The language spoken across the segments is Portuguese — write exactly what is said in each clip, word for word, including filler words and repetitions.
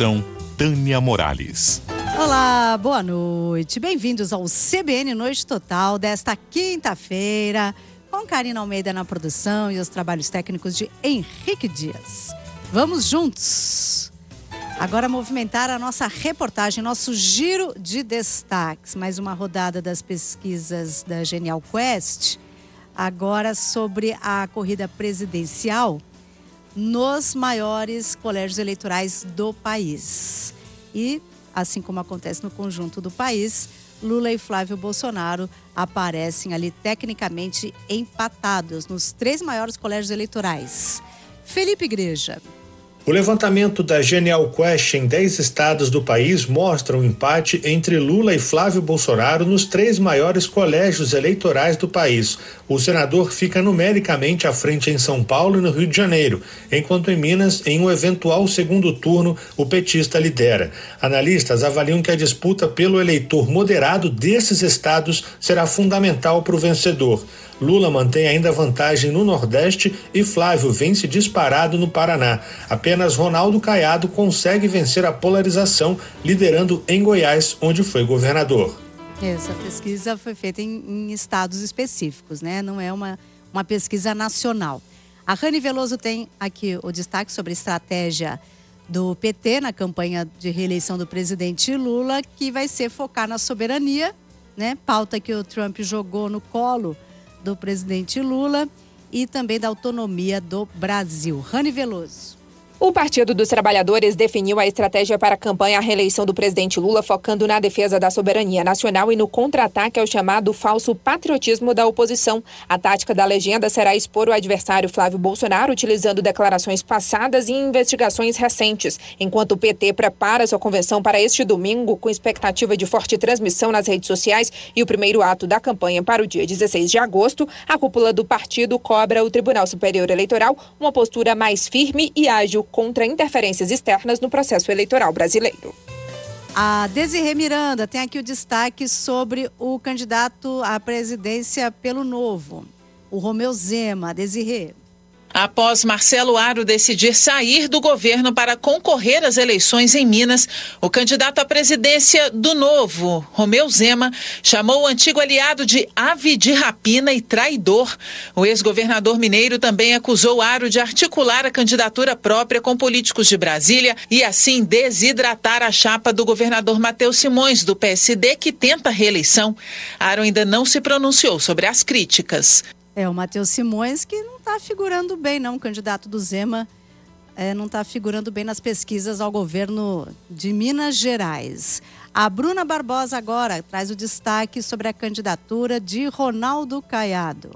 Produção, Tânia Morales. Olá, boa noite. Bem-vindos ao C B N Noite Total desta quinta-feira, com Karina Almeida na produção e os trabalhos técnicos de Henrique Dias. Vamos juntos! Agora movimentar a nossa reportagem, nosso giro de destaques. Mais uma rodada das pesquisas da Genial Quest. Agora sobre a corrida presidencial nos maiores colégios eleitorais do país. E, assim como acontece no conjunto do país, Lula e Flávio Bolsonaro aparecem ali tecnicamente empatados nos três maiores colégios eleitorais. Felipe Igreja. O levantamento da Genial Quest em dez estados do país mostra um empate entre Lula e Flávio Bolsonaro nos três maiores colégios eleitorais do país. O senador fica numericamente à frente em São Paulo e no Rio de Janeiro, enquanto em Minas, em um eventual segundo turno, o petista lidera. Analistas avaliam que a disputa pelo eleitor moderado desses estados será fundamental para o vencedor. Lula mantém ainda vantagem no Nordeste e Flávio vence disparado no Paraná. Apenas Ronaldo Caiado consegue vencer a polarização, liderando em Goiás, onde foi governador. Essa pesquisa foi feita em, em estados específicos, né? Não é uma, uma pesquisa nacional. A Rani Veloso tem aqui o destaque sobre a estratégia do P T na campanha de reeleição do presidente Lula, que vai ser focar na soberania, né? Pauta que o Trump jogou no colo do presidente Lula e também da autonomia do Brasil. Rani Veloso. O Partido dos Trabalhadores definiu a estratégia para a campanha à reeleição do presidente Lula, focando na defesa da soberania nacional e no contra-ataque ao chamado falso patriotismo da oposição. A tática da legenda será expor o adversário Flávio Bolsonaro, utilizando declarações passadas e investigações recentes, enquanto o P T prepara sua convenção para este domingo, com expectativa de forte transmissão nas redes sociais e o primeiro ato da campanha para o dia dezesseis de agosto. A cúpula do partido cobra o Tribunal Superior Eleitoral uma postura mais firme e ágil contra interferências externas no processo eleitoral brasileiro. A Desirê Miranda tem aqui o destaque sobre o candidato à presidência pelo Novo, o Romeu Zema. Desirê. Após Marcelo Aro decidir sair do governo para concorrer às eleições em Minas, o candidato à presidência do Novo, Romeu Zema, chamou o antigo aliado de ave de rapina e traidor. O ex-governador mineiro também acusou Aro de articular a candidatura própria com políticos de Brasília e assim desidratar a chapa do governador Matheus Simões, do P S D, que tenta a reeleição. Aro ainda não se pronunciou sobre as críticas. É, o Matheus Simões que não está figurando bem, não. O candidato do Zema é, não está figurando bem nas pesquisas ao governo de Minas Gerais. A Bruna Barbosa agora traz o destaque sobre a candidatura de Ronaldo Caiado.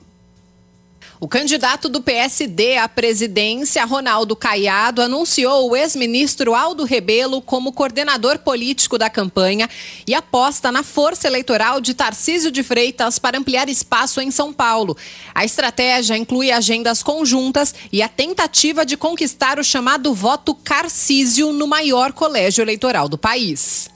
O candidato do P S D à presidência, Ronaldo Caiado, anunciou o ex-ministro Aldo Rebelo como coordenador político da campanha e aposta na força eleitoral de Tarcísio de Freitas para ampliar espaço em São Paulo. A estratégia inclui agendas conjuntas e a tentativa de conquistar o chamado voto Carcísio no maior colégio eleitoral do país.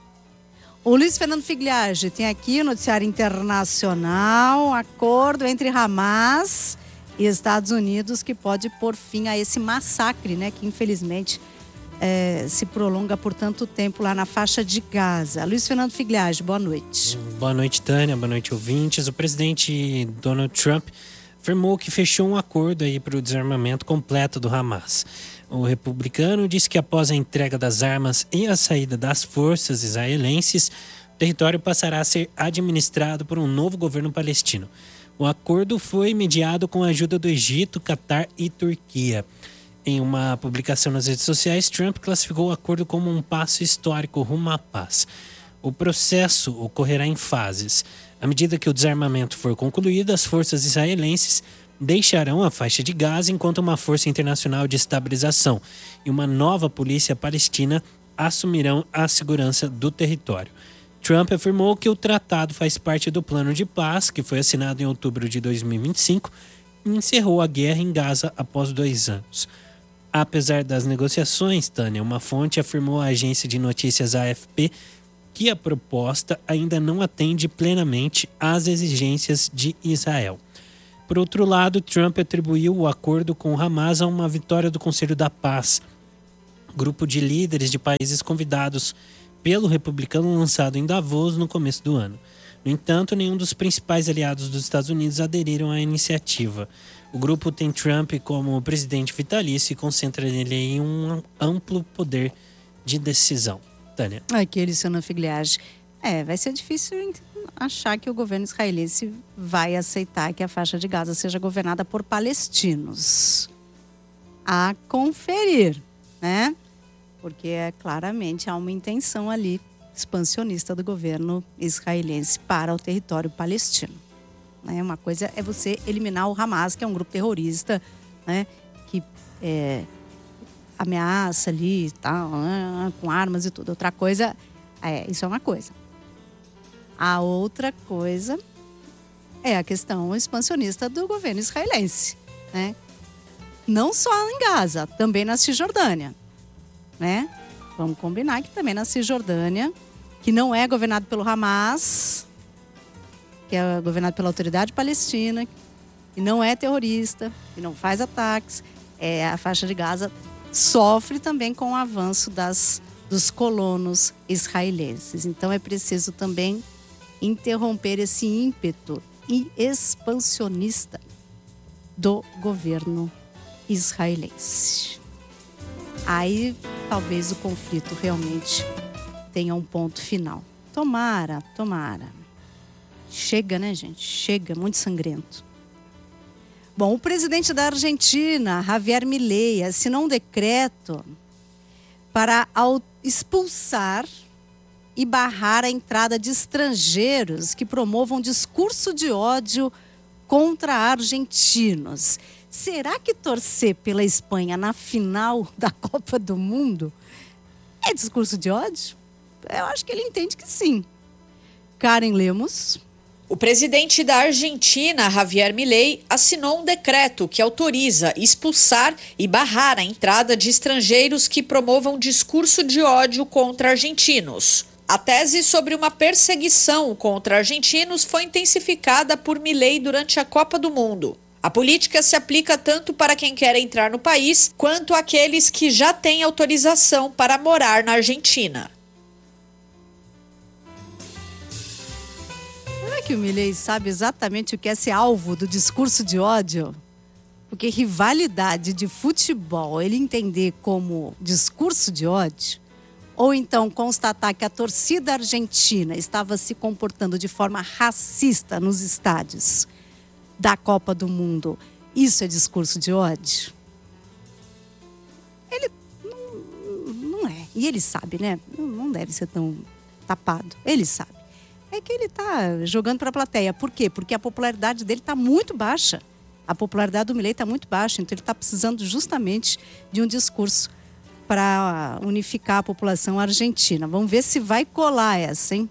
O Luiz Fernando Figliage tem aqui o noticiário internacional, acordo entre Hamas e Estados Unidos que pode pôr fim a esse massacre, né, que infelizmente é, se prolonga por tanto tempo lá na faixa de Gaza. Luiz Fernando Figliage, boa noite. Boa noite, Tânia, boa noite, ouvintes. O presidente Donald Trump afirmou que fechou um acordo aí para o desarmamento completo do Hamas. O republicano disse que após a entrega das armas e a saída das forças israelenses, o território passará a ser administrado por um novo governo palestino. O acordo foi mediado com a ajuda do Egito, Catar e Turquia. Em uma publicação nas redes sociais, Trump classificou o acordo como um passo histórico rumo à paz. O processo ocorrerá em fases. À medida que o desarmamento for concluído, as forças israelenses deixarão a faixa de Gaza, enquanto uma força internacional de estabilização e uma nova polícia palestina assumirão a segurança do território. Trump afirmou que o tratado faz parte do plano de paz, que foi assinado em outubro de dois mil e vinte e cinco, e encerrou a guerra em Gaza após dois anos. Apesar das negociações, Tânia, uma fonte afirmou à agência de notícias A F P que a proposta ainda não atende plenamente às exigências de Israel. Por outro lado, Trump atribuiu o acordo com o Hamas a uma vitória do Conselho da Paz. grupo de líderes de países convidados pelo republicano lançado em Davos no começo do ano. No entanto, nenhum dos principais aliados dos Estados Unidos aderiram à iniciativa. O grupo tem Trump como presidente vitalício e concentra nele em um amplo poder de decisão. Tânia. Aquele Luciano Figliage. É, vai ser difícil achar que o governo israelense vai aceitar que a faixa de Gaza seja governada por palestinos. A conferir, né? Porque é, claramente há uma intenção ali expansionista do governo israelense para o território palestino. Né? Uma coisa é você eliminar o Hamas, que é um grupo terrorista, né? Que é, ameaça ali, tá, com armas e tudo. Outra coisa, é, isso é uma coisa. A outra coisa é a questão expansionista do governo israelense, né? Não só em Gaza, também na Cisjordânia, né? Vamos combinar que também na Cisjordânia, que não é governado pelo Hamas, que é governado pela Autoridade Palestina, que não é terrorista, que não faz ataques, é, a faixa de Gaza sofre também com o avanço das, dos colonos israelenses. Então é preciso também interromper esse ímpeto expansionista do governo israelense. Aí talvez o conflito realmente tenha um ponto final. Tomara, tomara. Chega, né, gente? Chega, muito sangrento. Bom, o presidente da Argentina, Javier Milei, assinou um decreto para expulsar e barrar a entrada de estrangeiros que promovam discurso de ódio contra argentinos. Será que torcer pela Espanha na final da Copa do Mundo é discurso de ódio? Eu acho que ele entende que sim. Karen Lemos. O presidente da Argentina, Javier Milei, assinou um decreto que autoriza expulsar e barrar a entrada de estrangeiros que promovam discurso de ódio contra argentinos. A tese sobre uma perseguição contra argentinos foi intensificada por Milei durante a Copa do Mundo. A política se aplica tanto para quem quer entrar no país, quanto àqueles que já têm autorização para morar na Argentina. Será que o Milei sabe exatamente o que é ser alvo do discurso de ódio? Porque rivalidade de futebol, ele entender como discurso de ódio, ou então constatar que a torcida argentina estava se comportando de forma racista nos estádios da Copa do Mundo, isso é discurso de ódio? Ele não, não é. E ele sabe, né? Não deve ser tão tapado. Ele sabe. É que ele está jogando para a plateia. Por quê? Porque a popularidade dele está muito baixa. A popularidade do Milei está muito baixa. Então ele está precisando justamente de um discurso para unificar a população argentina. Vamos ver se vai colar essa, hein?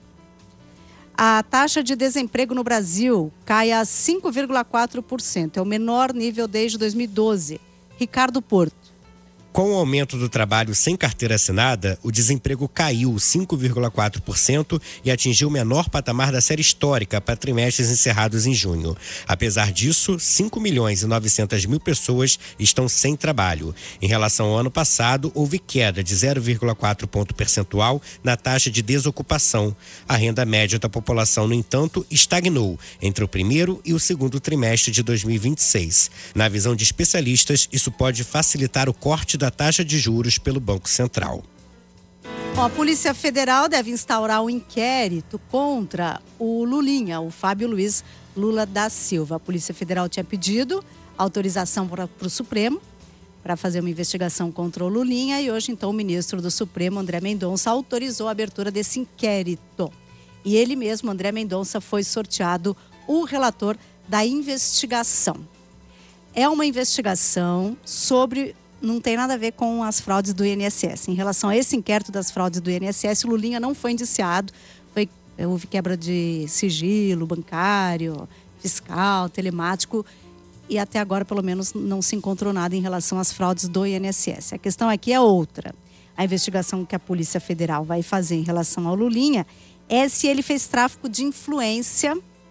A taxa de desemprego no Brasil cai a cinco vírgula quatro por cento. É o menor nível desde dois mil e doze. Ricardo Porto. Com o aumento do trabalho sem carteira assinada, o desemprego caiu cinco vírgula quatro por cento e atingiu o menor patamar da série histórica para trimestres encerrados em junho. Apesar disso, cinco milhões e novecentas mil pessoas estão sem trabalho. Em relação ao ano passado, houve queda de zero vírgula quatro ponto percentual na taxa de desocupação. A renda média da população, no entanto, estagnou entre o primeiro e o segundo trimestre de dois mil e vinte e seis. Na visão de especialistas, isso pode facilitar o corte da taxa de juros pelo Banco Central. Bom, a Polícia Federal deve instaurar um inquérito contra o Lulinha, o Fábio Luiz Lula da Silva. A Polícia Federal tinha pedido autorização para o Supremo para fazer uma investigação contra o Lulinha e hoje, então, o ministro do Supremo, André Mendonça, autorizou a abertura desse inquérito. E ele mesmo, André Mendonça, foi sorteado o relator da investigação. É uma investigação sobre... Não tem nada a ver com as fraudes do I N S S. Em relação a esse inquérito das fraudes do I N S S, o Lulinha não foi indiciado. Foi, houve quebra de sigilo bancário, fiscal, telemático. E até agora, pelo menos, não se encontrou nada em relação às fraudes do I N S S. A questão aqui é outra. A investigação que a Polícia Federal vai fazer em relação ao Lulinha é se ele fez tráfico de influência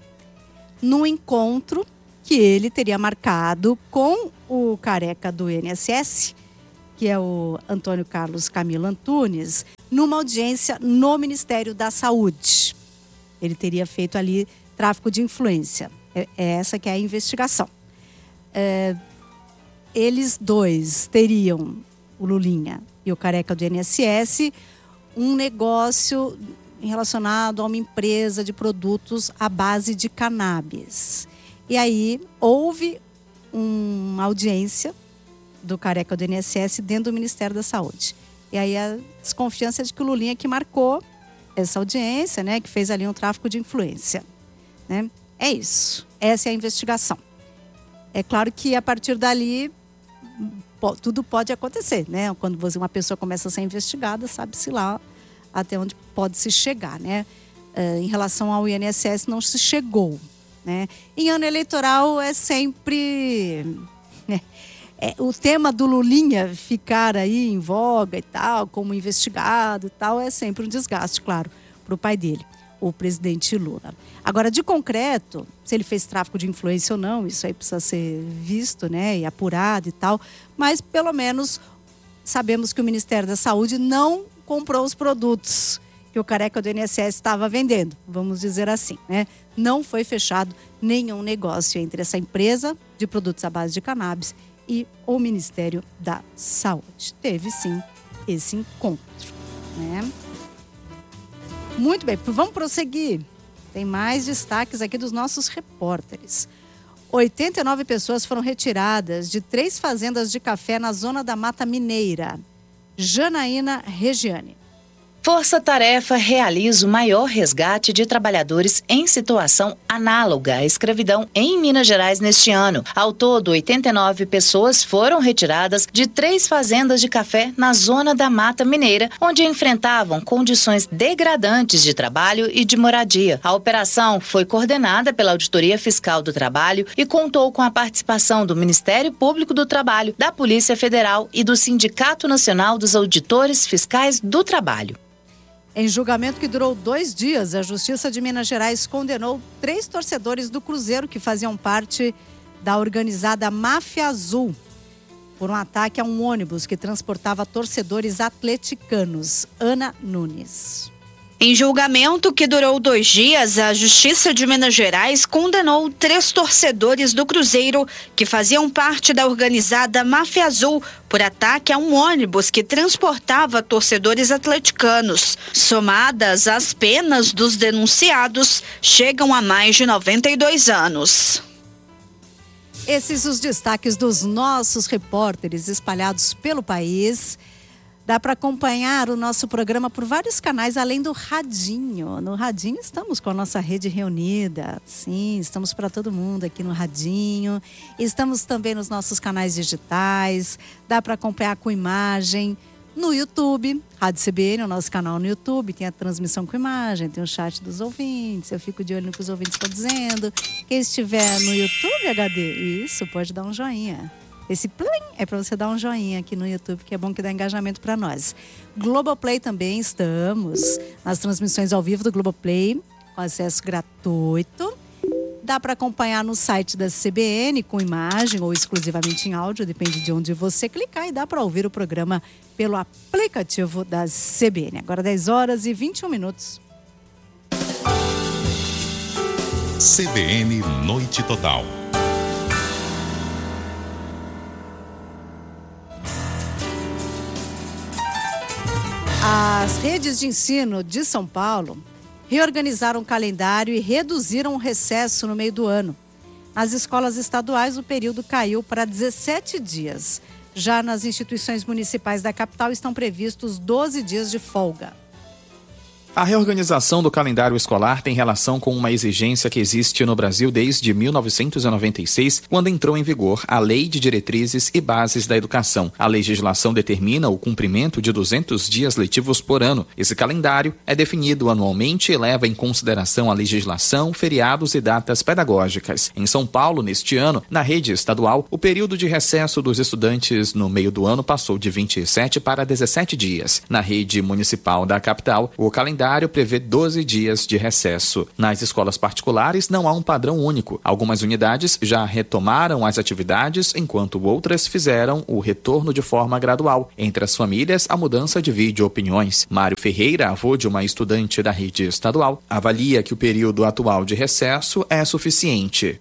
no encontro que ele teria marcado com o careca do I N S S que é o Antônio Carlos Camilo Antunes, numa audiência no Ministério da Saúde. Ele teria feito ali tráfico de influência. É, é essa que é a investigação. É, eles dois teriam, o Lulinha e o Careca do I N S S, um negócio relacionado a uma empresa de produtos à base de cannabis. E aí houve uma audiência do Careca do I N S S dentro do Ministério da Saúde. E aí a desconfiança de que o Lulinha que marcou essa audiência, né, que fez ali um tráfico de influência, né? É isso. Essa é a investigação. É claro que a partir dali tudo pode acontecer, né? Quando você, uma pessoa começa a ser investigada, sabe-se lá até onde pode se chegar, né? Uh, em relação ao I N S S não se chegou, né? Em ano eleitoral é sempre, né? É, o tema do Lulinha ficar aí em voga e tal, como investigado e tal, é sempre um desgaste, claro, para o pai dele, o presidente Lula. Agora, de concreto, se ele fez tráfico de influência ou não, isso aí precisa ser visto, né, e apurado e tal, mas pelo menos sabemos que o Ministério da Saúde não comprou os produtos que o Careca do I N S S estava vendendo, vamos dizer assim, né? Não foi fechado nenhum negócio entre essa empresa de produtos à base de cannabis e o Ministério da Saúde. Teve, sim, esse encontro, né? Muito bem, vamos prosseguir. Tem mais destaques aqui dos nossos repórteres. oitenta e nove pessoas foram retiradas de três fazendas de café na zona da Mata Mineira. Janaína Regiane. Força Tarefa realiza o maior resgate de trabalhadores em situação análoga à escravidão em Minas Gerais neste ano. Ao todo, oitenta e nove pessoas foram retiradas de três fazendas de café na zona da Mata Mineira, onde enfrentavam condições degradantes de trabalho e de moradia. A operação foi coordenada pela Auditoria Fiscal do Trabalho e contou com a participação do Ministério Público do Trabalho, da Polícia Federal e do Sindicato Nacional dos Auditores Fiscais do Trabalho. Em julgamento que durou dois dias, a Justiça de Minas Gerais condenou três torcedores do Cruzeiro que faziam parte da organizada Máfia Azul por um ataque a um ônibus que transportava torcedores atleticanos. Ana Nunes. Em julgamento que durou dois dias, a Justiça de Minas Gerais condenou três torcedores do Cruzeiro que faziam parte da organizada Máfia Azul por ataque a um ônibus que transportava torcedores atleticanos. Somadas, as penas dos denunciados chegam a mais de noventa e dois anos. Esses os destaques dos nossos repórteres espalhados pelo país. Dá para acompanhar o nosso programa por vários canais, além do Radinho. No Radinho estamos com a nossa rede reunida. Sim, estamos para todo mundo aqui no Radinho. Estamos também nos nossos canais digitais. Dá para acompanhar com imagem no YouTube. Rádio C B N, o nosso canal no YouTube. Tem a transmissão com imagem, tem o chat dos ouvintes. Eu fico de olho no que os ouvintes estão dizendo. Quem estiver no YouTube, H D, isso, pode dar um joinha. Esse plim é para você dar um joinha aqui no YouTube, que é bom que dá engajamento para nós. Globoplay também estamos nas transmissões ao vivo do Globoplay, com acesso gratuito. Dá para acompanhar no site da C B N com imagem ou exclusivamente em áudio, depende de onde você clicar. E dá para ouvir o programa pelo aplicativo da C B N. Agora dez horas e vinte e um minutos. C B N Noite Total. As redes de ensino de São Paulo reorganizaram o calendário e reduziram o recesso no meio do ano. Nas escolas estaduais, o período caiu para dezessete dias. Já nas instituições municipais da capital estão previstos doze dias de folga. A reorganização do calendário escolar tem relação com uma exigência que existe no Brasil desde mil novecentos e noventa e seis, quando entrou em vigor a Lei de Diretrizes e Bases da Educação. A legislação determina o cumprimento de duzentos dias letivos por ano. Esse calendário é definido anualmente e leva em consideração a legislação, feriados e datas pedagógicas. Em São Paulo, neste ano, na rede estadual, o período de recesso dos estudantes no meio do ano passou de vinte e sete para dezessete dias. Na rede municipal da capital, o calendário calendário prevê doze dias de recesso. Nas escolas particulares não há um padrão único. Algumas unidades já retomaram as atividades, enquanto outras fizeram o retorno de forma gradual. Entre as famílias, a mudança divide opiniões. Mário Ferreira, avô de uma estudante da rede estadual, avalia que o período atual de recesso é suficiente.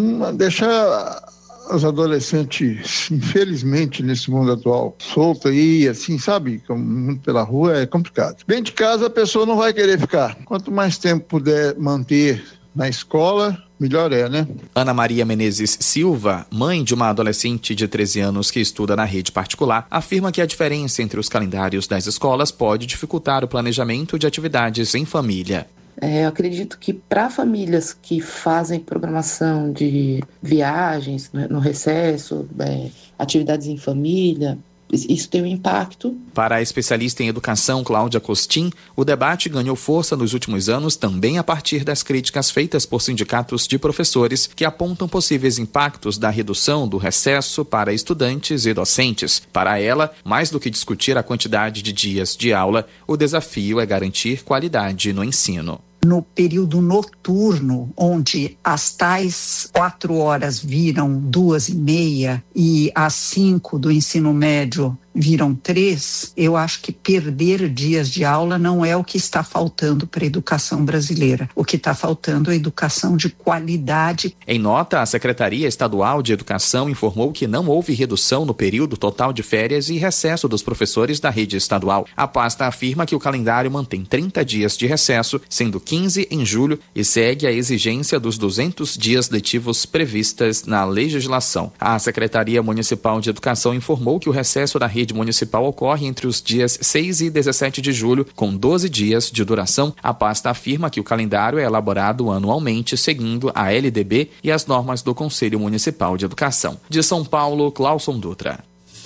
Deixar os adolescentes, infelizmente, nesse mundo atual, solto aí, assim, sabe, muito pela rua, é complicado. Dentro de casa, a pessoa não vai querer ficar. Quanto mais tempo puder manter na escola, melhor é, né? Ana Maria Menezes Silva, mãe de uma adolescente de treze anos que estuda na rede particular, afirma que a diferença entre os calendários das escolas pode dificultar o planejamento de atividades em família. É, eu acredito que para famílias que fazem programação de viagens no, no recesso, é, atividades em família, isso tem um impacto. Para a especialista em educação Cláudia Costin, o debate ganhou força nos últimos anos também a partir das críticas feitas por sindicatos de professores que apontam possíveis impactos da redução do recesso para estudantes e docentes. Para ela, mais do que discutir a quantidade de dias de aula, o desafio é garantir qualidade no ensino. No período noturno, onde as tais quatro horas viram duas e meia e as cinco do ensino médio viram três, eu acho que perder dias de aula não é o que está faltando para a educação brasileira. O que está faltando é educação de qualidade. Em nota, a Secretaria Estadual de Educação informou que não houve redução no período total de férias e recesso dos professores da rede estadual. A pasta afirma que o calendário mantém trinta dias de recesso, sendo quinze em julho, e segue a exigência dos duzentos dias letivos previstas na legislação. A Secretaria Municipal de Educação informou que o recesso da rede municipal ocorre entre os dias seis e dezessete de julho, com doze dias de duração. A pasta afirma que o calendário é elaborado anualmente, seguindo a L D B e as normas do Conselho Municipal de Educação. De São Paulo, Clauson Dutra.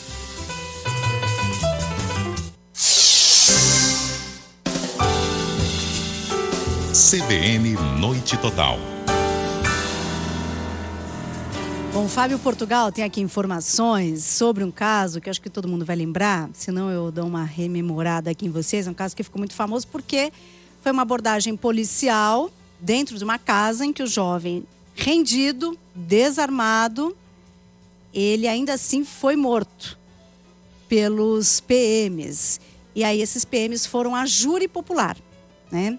C B N Noite Total. Bom, Fábio Portugal tem aqui informações sobre um caso que eu acho que todo mundo vai lembrar, senão eu dou uma rememorada aqui em vocês. É um caso que ficou muito famoso porque foi uma abordagem policial dentro de uma casa em que o jovem rendido, desarmado, ele ainda assim foi morto pelos P Ms. E aí esses P Ms foram a júri popular, né?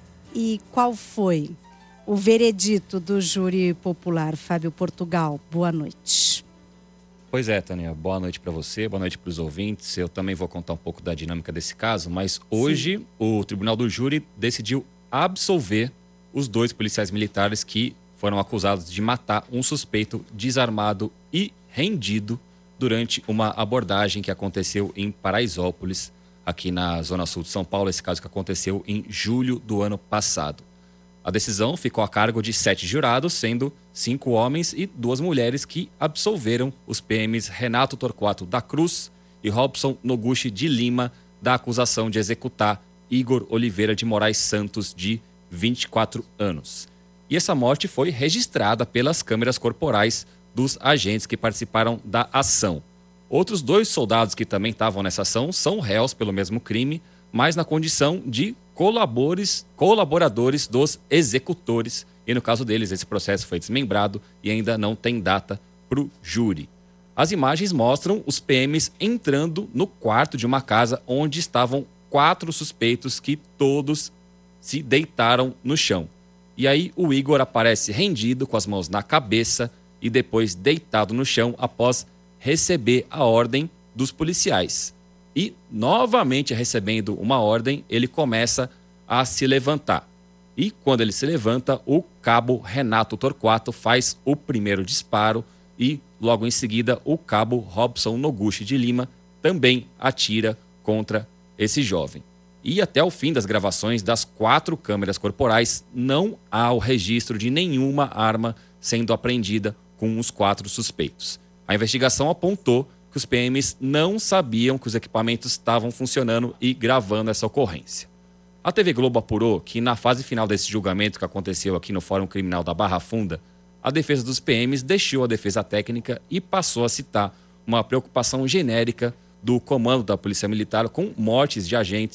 E qual foi o veredito do júri popular? Fábio Portugal, boa noite. Pois é, Tânia, boa noite para você, boa noite para os ouvintes. Eu também vou contar um pouco da dinâmica desse caso, mas hoje Sim. o Tribunal do Júri decidiu absolver os dois policiais militares que foram acusados de matar um suspeito desarmado e rendido durante uma abordagem que aconteceu em Paraisópolis, aqui na Zona Sul de São Paulo, esse caso que aconteceu em julho do ano passado. A decisão ficou a cargo de sete jurados, sendo cinco homens e duas mulheres que absolveram os P Ms Renato Torquato da Cruz e Robson Noguchi de Lima da acusação de executar Igor Oliveira de Moraes Santos, de vinte e quatro anos. E essa morte foi registrada pelas câmeras corporais dos agentes que participaram da ação. Outros dois soldados que também estavam nessa ação são réus pelo mesmo crime, mas na condição de colaboradores, colaboradores dos executores. E no caso deles, esse processo foi desmembrado e ainda não tem data para o júri. As imagens mostram os P Ms entrando no quarto de uma casa onde estavam quatro suspeitos que todos se deitaram no chão. E aí o Igor aparece rendido com as mãos na cabeça e depois deitado no chão após receber a ordem dos policiais. E, novamente recebendo uma ordem, ele começa a se levantar. E, quando ele se levanta, o cabo Renato Torquato faz o primeiro disparo e, logo em seguida, o cabo Robson Noguchi de Lima também atira contra esse jovem. E, até o fim das gravações das quatro câmeras corporais, não há o registro de nenhuma arma sendo apreendida com os quatro suspeitos. A investigação apontou que os P Ms não sabiam que os equipamentos estavam funcionando e gravando essa ocorrência. A T V Globo apurou que na fase final desse julgamento que aconteceu aqui no Fórum Criminal da Barra Funda, a defesa dos P Ms deixou a defesa técnica e passou a citar uma preocupação genérica do comando da Polícia Militar com mortes de agentes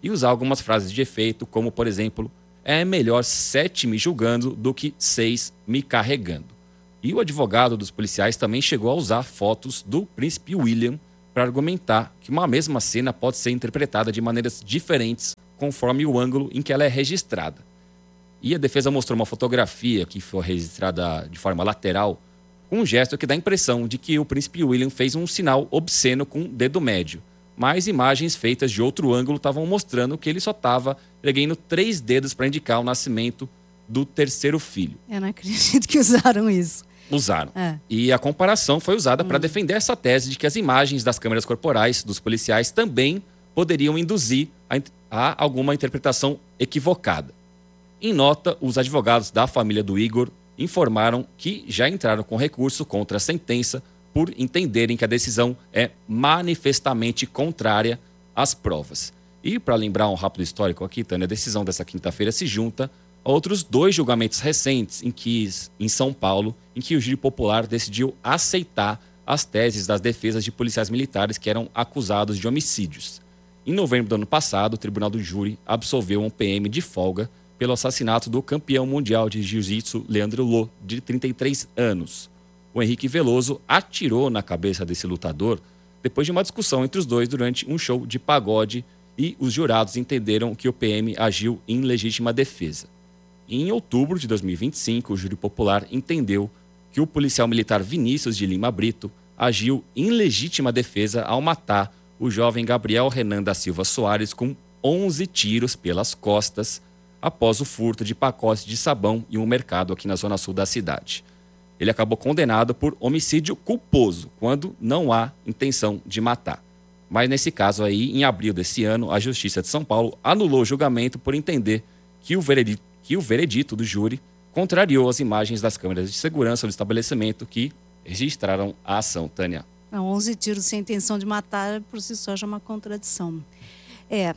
e usar algumas frases de efeito, como, por exemplo, é melhor sete me julgando do que seis me carregando. E o advogado dos policiais também chegou a usar fotos do príncipe William para argumentar que uma mesma cena pode ser interpretada de maneiras diferentes conforme o ângulo em que ela é registrada. E a defesa mostrou uma fotografia que foi registrada de forma lateral, com um gesto que dá a impressão de que o príncipe William fez um sinal obsceno com o dedo médio. Mas imagens feitas de outro ângulo estavam mostrando que ele só estava erguendo três dedos para indicar o nascimento do terceiro filho. Eu não acredito que usaram isso. Usaram. É. E a comparação foi usada Hum. para defender essa tese de que as imagens das câmeras corporais dos policiais também poderiam induzir a, a alguma interpretação equivocada. Em nota, os advogados da família do Igor informaram que já entraram com recurso contra a sentença por entenderem que a decisão é manifestamente contrária às provas. E, para lembrar um rápido histórico aqui, Tânia, a decisão dessa quinta-feira se junta a outros dois julgamentos recentes em, que, em São Paulo, em que o júri popular decidiu aceitar as teses das defesas de policiais militares que eram acusados de homicídios. Em novembro do ano passado, o Tribunal do Júri absolveu um P M de folga pelo assassinato do campeão mundial de jiu-jitsu Leandro Lô, de trinta e três anos. O Henrique Veloso atirou na cabeça desse lutador depois de uma discussão entre os dois durante um show de pagode e os jurados entenderam que o P M agiu em legítima defesa. Em outubro de dois mil e vinte e cinco, o júri popular entendeu que o policial militar Vinícius de Lima Brito agiu em legítima defesa ao matar o jovem Gabriel Renan da Silva Soares com onze tiros pelas costas após o furto de pacotes de sabão em um mercado aqui na zona sul da cidade. Ele acabou condenado por homicídio culposo, quando não há intenção de matar. Mas nesse caso aí, em abril desse ano, a Justiça de São Paulo anulou o julgamento por entender que o veredito, que o veredito do júri contrariou as imagens das câmeras de segurança do estabelecimento que registraram a ação. Tânia. onze tiros sem intenção de matar, por si só, já é uma contradição. É.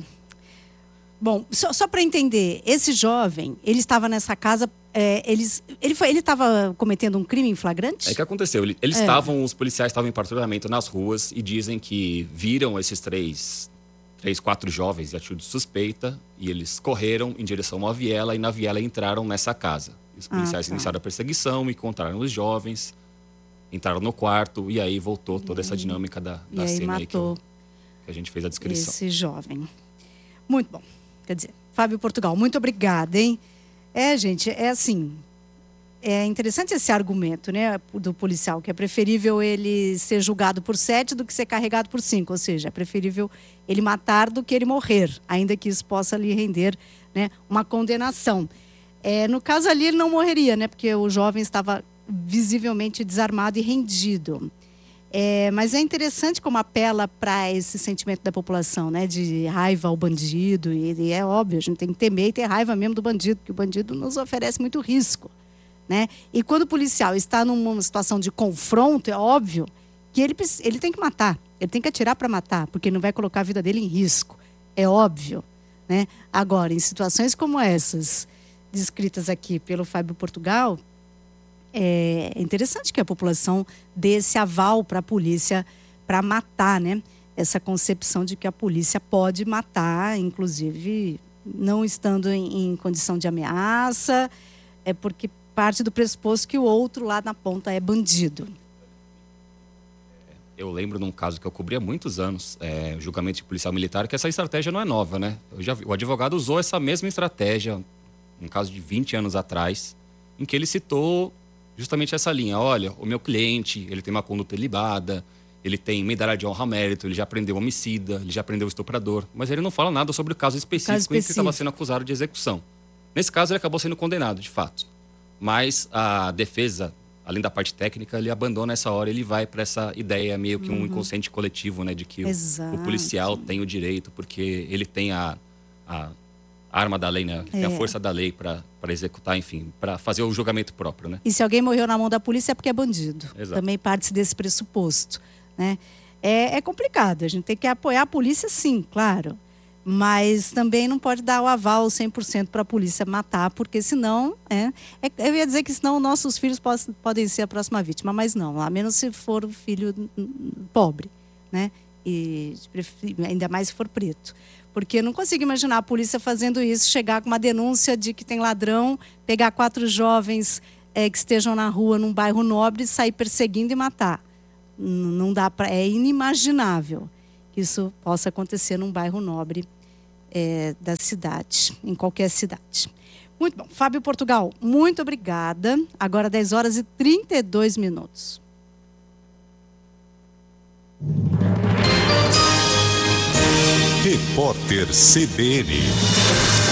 Bom, só, só para entender, esse jovem, ele estava nessa casa, é, eles, ele foi, ele estava cometendo um crime em flagrante? É que aconteceu, eles É. estavam, os policiais estavam em patrulhamento nas ruas e dizem que viram esses três, três, quatro jovens de atitude suspeita e eles correram em direção a uma viela e na viela entraram nessa casa. Os policiais Ah, tá. iniciaram a perseguição, encontraram os jovens, entraram no quarto e aí voltou toda essa dinâmica da, E da aí cena aí que, eu- matou que a gente fez a descrição. esse jovem. Muito bom. Quer dizer, Fábio Portugal, muito obrigada, hein? É, gente, é assim, é interessante esse argumento, né, do policial, que é preferível ele ser julgado por sete do que ser carregado por cinco, ou seja, é preferível ele matar do que ele morrer, ainda que isso possa lhe render, né, uma condenação. É, no caso ali, ele não morreria, né, porque o jovem estava visivelmente desarmado e rendido. É, mas é interessante como apela para esse sentimento da população, né, de raiva ao bandido, e, e é óbvio, a gente tem que temer e ter raiva mesmo do bandido, porque o bandido nos oferece muito risco, né? E quando o policial está numa situação de confronto, é óbvio que ele, ele tem que matar, ele tem que atirar para matar, porque não vai colocar a vida dele em risco, é óbvio, né? Agora, em situações como essas, descritas aqui pelo Fábio Portugal, é interessante que a população dê esse aval para a polícia para matar, né? Essa concepção de que a polícia pode matar, inclusive não estando em, em condição de ameaça, é porque parte do pressuposto que o outro lá na ponta é bandido. Eu lembro num caso que eu cobri há muitos anos, é, julgamento de policial militar, que essa estratégia não é nova, né? Eu já vi, o advogado usou essa mesma estratégia, um caso de vinte anos atrás, em que ele citou justamente essa linha. Olha, o meu cliente, ele tem uma conduta ilibada, ele tem medalha de honra mérito, ele já prendeu homicida, ele já prendeu estuprador, mas ele não fala nada sobre o caso específico, caso em que ele específico. estava sendo acusado de execução. Nesse caso, ele acabou sendo condenado, de fato. Mas a defesa, além da parte técnica, ele abandona essa hora, ele vai para essa ideia meio que um Uhum. inconsciente coletivo, né, de que o, Exato. o policial tem o direito, porque ele tem a, a arma da lei, né, tem a É. força da lei para executar, enfim, para fazer o julgamento próprio, né? E se alguém morreu na mão da polícia é porque é bandido. Exato. Também parte desse pressuposto, né? É, é complicado, a gente tem que apoiar a polícia sim, claro. Mas também não pode dar o aval cem por cento para a polícia matar, porque senão, é, é, eu ia dizer que senão nossos filhos pos, podem ser a próxima vítima, mas não, a menos se for o filho hum, pobre, né? E ainda mais se for preto. Porque não consigo imaginar a polícia fazendo isso, chegar com uma denúncia de que tem ladrão, pegar quatro jovens é, que estejam na rua num bairro nobre, sair perseguindo e matar. Não dá pra, é inimaginável que isso possa acontecer num bairro nobre é, da cidade, em qualquer cidade. Muito bom. Fábio Portugal, muito obrigada. Agora dez horas e trinta e dois minutos. Repórter C B N.